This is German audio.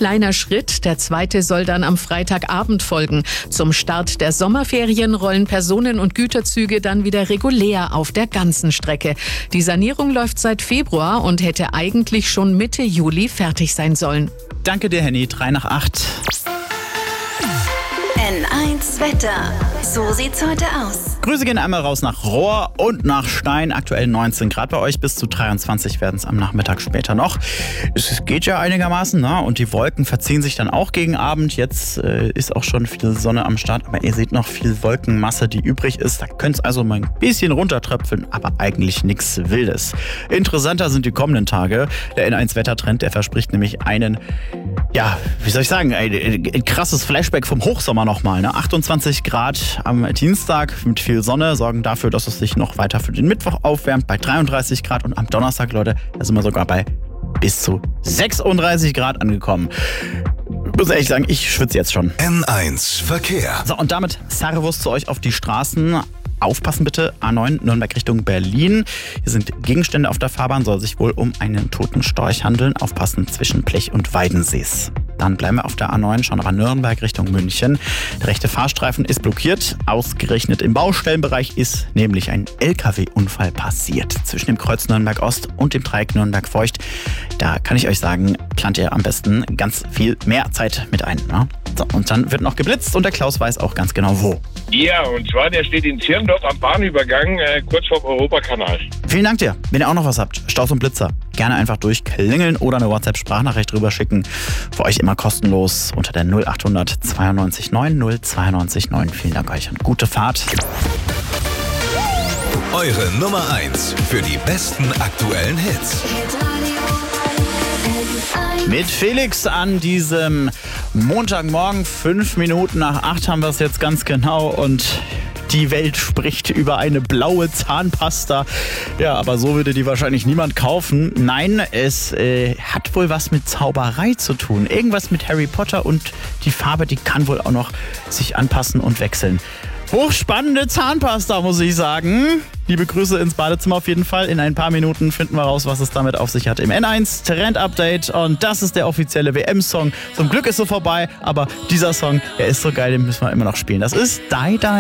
kleiner Schritt. Der zweite soll dann am Freitagabend folgen. Zum Start der Sommerferien rollen Personen- und Güterzüge dann wieder regulär auf der ganzen Strecke. Die Sanierung läuft seit Februar und hätte eigentlich schon Mitte Juli fertig sein sollen. Danke dir, Henny. 7:55. N1 Wetter. So sieht's heute aus. Grüße gehen einmal raus nach Rohr und nach Stein. Aktuell 19 Grad bei euch, bis zu 23 werden es am Nachmittag später noch. Es geht ja einigermaßen, ne? Und die Wolken verziehen sich dann auch gegen Abend. Jetzt ist auch schon viel Sonne am Start, aber ihr seht noch viel Wolkenmasse, die übrig ist. Da könnte es also mal ein bisschen runtertröpfeln, aber eigentlich nichts Wildes. Interessanter sind die kommenden Tage. Der N1-Wettertrend, der verspricht nämlich einen, ja, wie soll ich sagen, ein krasses Flashback vom Hochsommer nochmal. Ne? 28 Grad am Dienstag mit viel Sonne sorgen dafür, dass es sich noch weiter für den Mittwoch aufwärmt bei 33 Grad. Und am Donnerstag, Leute, da sind wir sogar bei bis zu 36 Grad angekommen. Ich muss ehrlich sagen, ich schwitze jetzt schon. N1 Verkehr. So, und damit Servus zu euch auf die Straßen. Aufpassen bitte, A9 Nürnberg Richtung Berlin. Hier sind Gegenstände auf der Fahrbahn, soll sich wohl um einen toten Storch handeln. Aufpassen zwischen Blech und Weidensees. Dann bleiben wir auf der A9, schauen aber Nürnberg Richtung München. Der rechte Fahrstreifen ist blockiert. Ausgerechnet im Baustellenbereich ist nämlich ein LKW-Unfall passiert. Zwischen dem Kreuz Nürnberg Ost und dem Dreieck Nürnberg Feucht. Da kann ich euch sagen, plant ihr am besten ganz viel mehr Zeit mit ein. Ne? So, und dann wird noch geblitzt und der Klaus weiß auch ganz genau wo. Ja, und zwar, der steht in Zirndorf am Bahnübergang, kurz vorm Europakanal. Vielen Dank dir. Wenn ihr auch noch was habt, Staus und Blitzer, gerne einfach durchklingeln oder eine WhatsApp-Sprachnachricht rüber schicken. Für euch immer kostenlos unter der 0800 92 9 092 9. Vielen Dank euch und gute Fahrt. Eure Nummer 1 für die besten aktuellen Hits. Mit Felix an diesem Montagmorgen, 5 Minuten nach 8 haben wir es jetzt ganz genau und die Welt spricht über eine blaue Zahnpasta. Ja, aber so würde die wahrscheinlich niemand kaufen. Nein, es hat wohl was mit Zauberei zu tun. Irgendwas mit Harry Potter und die Farbe, die kann wohl auch noch sich anpassen und wechseln. Hochspannende Zahnpasta, muss ich sagen. Liebe Grüße ins Badezimmer auf jeden Fall. In ein paar Minuten finden wir raus, was es damit auf sich hat im N1 Trend Update. Und das ist der offizielle WM-Song. Zum Glück ist so vorbei, aber dieser Song, der ist so geil, den müssen wir immer noch spielen. Das ist Die Die.